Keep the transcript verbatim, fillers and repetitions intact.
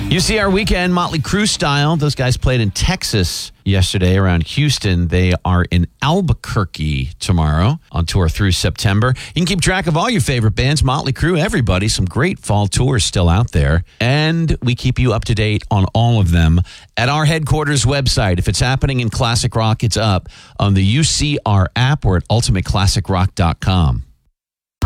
U C R weekend, Motley Crue style. Those guys played in Texas yesterday around Houston. They are in Albuquerque tomorrow on tour through September. You can keep track of all your favorite bands, Motley Crue, everybody. Some great fall tours still out there. And we keep you up to date on all of them at our headquarters website. If it's happening in classic rock, it's up on the U C R app or at ultimate classic rock dot com.